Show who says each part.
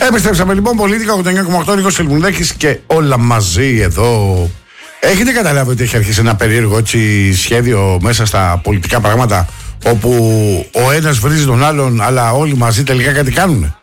Speaker 1: Επιστρέψαμε λοιπόν, Πολίτικα 89,8, Νίκος Σελμουνδάκης και όλα μαζί εδώ. Έχετε καταλάβει ότι έχει αρχίσει ένα περίεργο έτσι σχέδιο μέσα στα πολιτικά πράγματα, όπου ο ένας βρίζει τον άλλον, αλλά όλοι μαζί τελικά κάτι κάνουνε?